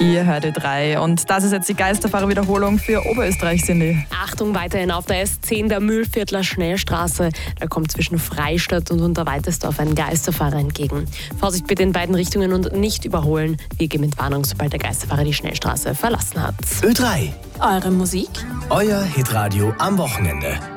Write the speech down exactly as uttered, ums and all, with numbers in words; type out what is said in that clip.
Ihr hört Ö drei und das ist jetzt die Geisterfahrer-Wiederholung für Oberösterreich, Cindy. Achtung, weiterhin auf der S zehn der Mühlviertler Schnellstraße. Da kommt zwischen Freistadt und Unterweitersdorf ein Geisterfahrer entgegen. Vorsicht bitte in beiden Richtungen und nicht überholen. Wir geben mit Warnung, sobald der Geisterfahrer die Schnellstraße verlassen hat. Ö drei. Eure Musik? Euer Hitradio am Wochenende.